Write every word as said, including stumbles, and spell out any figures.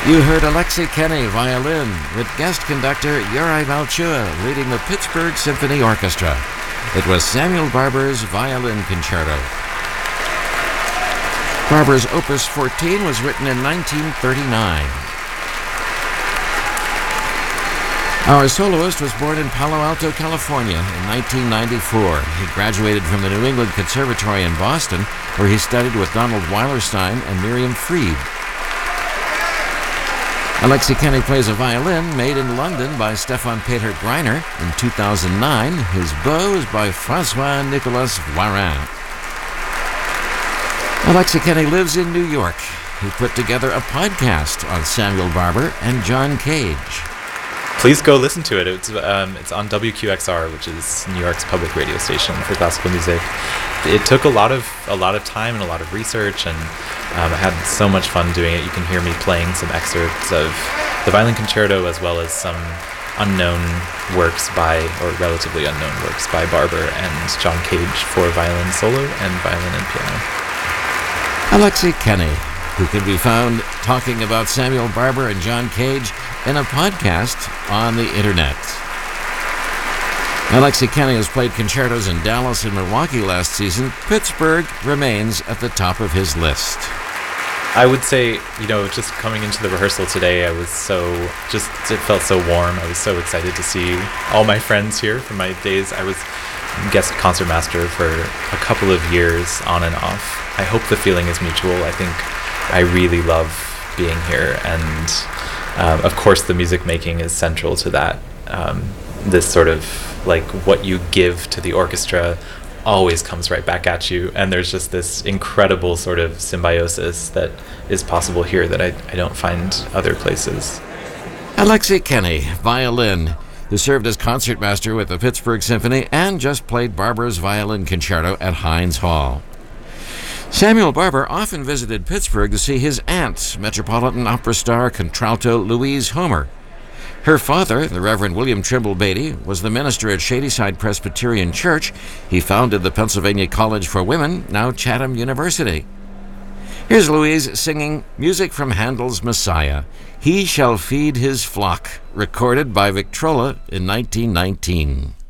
You heard Alexei Kenny, violin, with guest conductor Yuri Malchua leading the Pittsburgh Symphony Orchestra. It was Samuel Barber's Violin Concerto. Barber's Opus fourteen was written in nineteen thirty-nine. Our soloist was born in Palo Alto, California in nineteen ninety-four. He graduated from the New England Conservatory in Boston, where he studied with Donald Weilerstein and Miriam Fried. Alexei Kenny plays a violin made in London by Stefan Peter Greiner in two thousand nine. His bow is by Francois-Nicolas Voirin. Alexei Kenny lives in New York. He put together a podcast on Samuel Barber and John Cage. Please go listen to it. It's um, it's on W Q X R, which is New York's public radio station for classical music. It took a lot of a lot of time and a lot of research, and um, I had so much fun doing it. You can hear me playing some excerpts of the Violin Concerto as well as some unknown works by, or relatively unknown works by Barber and John Cage for violin solo and violin and piano. Alexei Kenny, who can be found talking about Samuel Barber and John Cage in a podcast on the internet. Alexei Kenny has played concertos in Dallas and Milwaukee last season. Pittsburgh remains at the top of his list. I would say, you know, just coming into the rehearsal today, I was so, just, it felt so warm. I was so excited to see all my friends here from my days. I was guest concertmaster for a couple of years on and off. I hope the feeling is mutual. I think I really love being here, and um, of course the music making is central to that. Um, this sort of like what you give to the orchestra always comes right back at you, and there's just this incredible sort of symbiosis that is possible here that I, I don't find other places. Alexei Kenny, violin, who served as concertmaster with the Pittsburgh Symphony and just played Barber's Violin Concerto at Heinz Hall. Samuel Barber often visited Pittsburgh to see his aunt, Metropolitan Opera star contralto Louise Homer. Her father, the Reverend William Trimble Beatty, was the minister at Shadyside Presbyterian Church. He founded the Pennsylvania College for Women, now Chatham University. Here's Louise singing music from Handel's Messiah, He Shall Feed His Flock, recorded by Victrola in nineteen nineteen.